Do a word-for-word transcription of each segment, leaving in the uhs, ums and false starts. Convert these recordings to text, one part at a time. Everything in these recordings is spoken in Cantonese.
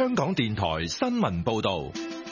香港電台新聞報道。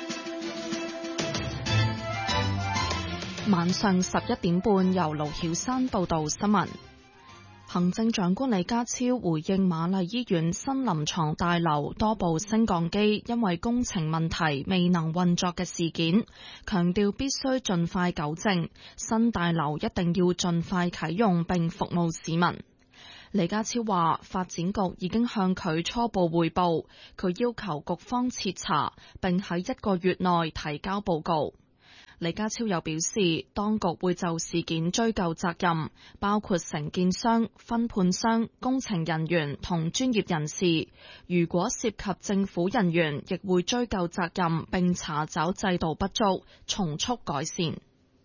晚上十一點半，由盧曉山報道新聞。行政長官李家超回應瑪麗醫院新臨床大樓多部升降機因為工程問題未能運作嘅事件，強調必須盡快糾正，新大樓一定要盡快啟用並服務市民。李家超話，發展局已經向佢初步匯報，佢要求局方徹查，並喺一個月內提交報告。李家超又表示，當局會就事件追究責任，包括承建商、分判商、工程人員同專業人士。如果涉及政府人員，亦會追究責任，並查找制度不足，從速改善。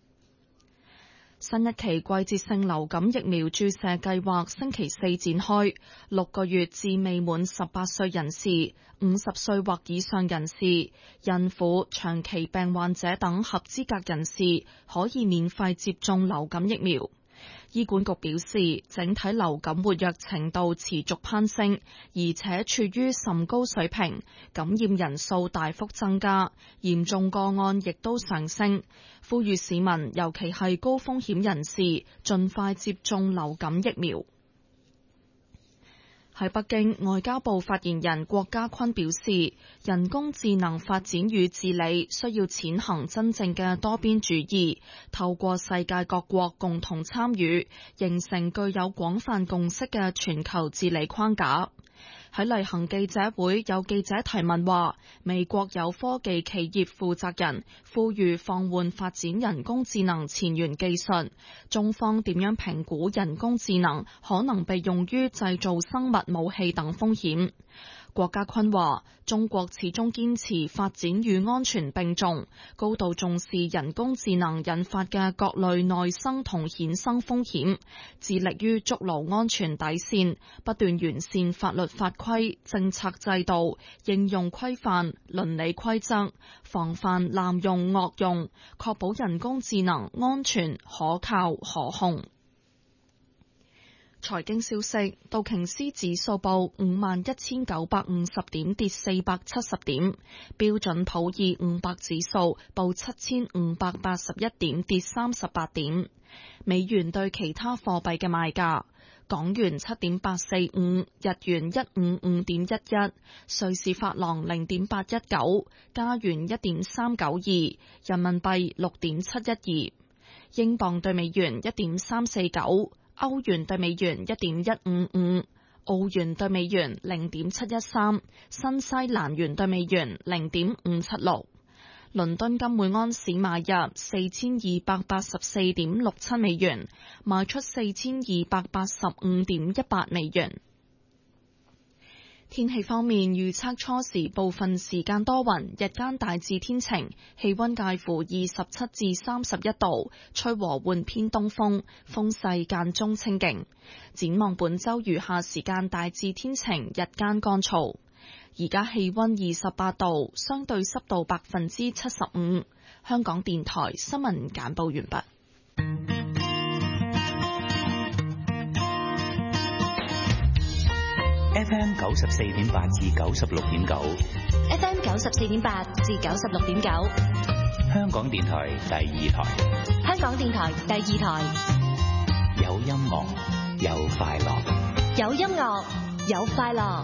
新一期季節性流感疫苗注射計劃星期四展開，六個月至未滿十八歲人士、五十歲或以上人士、孕婦、長期病患者等合資格人士可以免費接種流感疫苗。醫管局表示，整體流感活躍程度持續攀升，而且處於甚高水平，感染人數大幅增加，嚴重個案亦都上升。呼籲市民，尤其係高風險人士，盡快接種流感疫苗。喺北京，外交部發言人郭家坤表示，人工智能發展與治理需要踐行真正嘅多邊主義，透過世界各國共同參與，形成具有廣泛共識嘅全球治理框架。喺例行記者會，有記者提問話，美國有科技企業負責人呼籲放緩發展人工智能前沿技術，中方點樣評估人工智能可能被用於製造生物武器等風險？郭家坤話，中國始終堅持發展與安全並重，高度重視人工智能引發嘅各類內生同衍生風險，致力於築牢安全底線，不斷完善法律法規、政策制度、應用規範、倫理規則，防範濫用惡用，確保人工智能安全、可靠、可控。財經消息，道瓊斯指數報五萬一千九百五十點，跌四百七十點；標準普爾五百指數報七千五百八十一點，跌三十八點。美元對其他貨幣嘅賣價：港元七點八四五，日元一五五點一一，瑞士法郎零點八一九，加元一點三九二，人民幣六點七一二，英鎊對美元一點三四九。歐元對美元一點一五五，澳元對美元零點七一三，新西蘭元對美元零點五七六。倫敦金每安士買入四千二百八十四點六七美元，賣出四千二百八十五點一八美元。天氣方面，預測初時部分時間多雲，日間大致天晴，氣溫介乎二十七至三十一度，吹和緩偏東風，風勢間中清勁。展望本周餘下時間大致天晴，日間乾燥。而家氣溫二十八度，相對濕度百分之七十五。香港電台新聞簡報完畢。 F M 九十四點八至九十六點九 ，F M 九十四點八至九十六點九， 香港電台第二台， 香港電台第二台， 有音樂，有快樂， 有音樂，有快樂。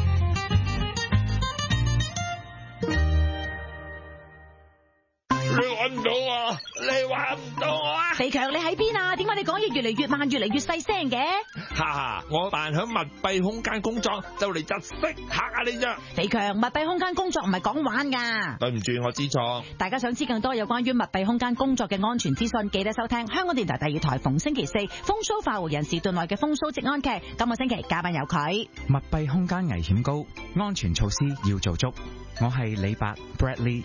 你揾唔到我，你揾唔到我啊！ 肥強，你喺邊啊？點解你講嘢越嚟越慢，越嚟越細聲嘅？ 哈哈，我扮響密閉空間工作，就嚟窒息嚇下你啫！ 肥強，密閉空間工作唔係講玩噶。 對唔住，我知錯。 大家想知更多有關於密閉空間工作嘅安全資訊，記得收聽香港電台第二台逢星期四風騷快活人士頓內嘅風騷職安劇。今個星期嘉賓有佢。 密閉空間危險高，安全措施要做足。我係李白 Bradley。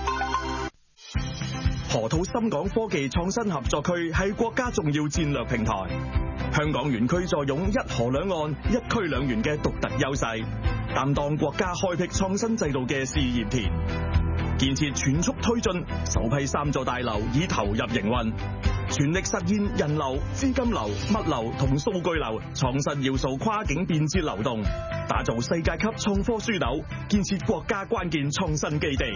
河套深港科技創新合作區係國家重要戰略平台，香港園區坐擁一河兩岸、一區兩園嘅獨特優勢，擔當國家開闢創新制度嘅試驗田，建設全速推進，首批三座大樓已投入營運， 全力實現人流、資金流、物流同數據流創新要素跨境便捷流動，打造世界級創科樞紐，建設國家關鍵創新基地。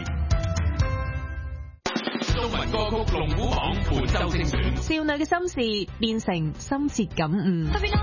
中文歌曲龍虎榜本周精選， 少女嘅心事變成深切感悟。